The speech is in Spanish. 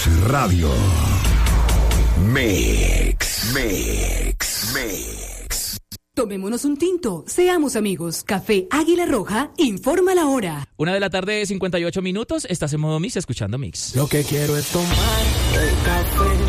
Radio Mix. Tomémonos un tinto, seamos amigos. Café Águila Roja informa la hora. 1:58 p.m. Estás en modo Mix, escuchando Mix. Lo que quiero es tomar el café